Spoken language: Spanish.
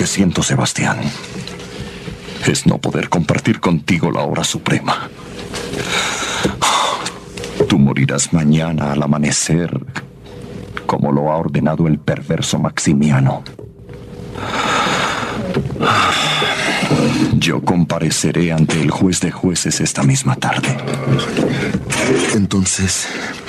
que siento, Sebastián, es no poder compartir contigo la hora suprema. Tú morirás mañana al amanecer, como lo ha ordenado el perverso Maximiano. Yo compareceré ante el juez de jueces esta misma tarde. Entonces,